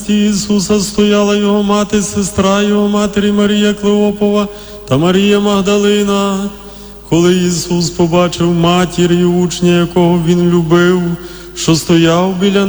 Христі Ісуса стояла його мати, сестра його матері Марія Клеопова та Марія Магдалина. Коли Ісус побачив матір і учня, якого Він любив, що стояв біля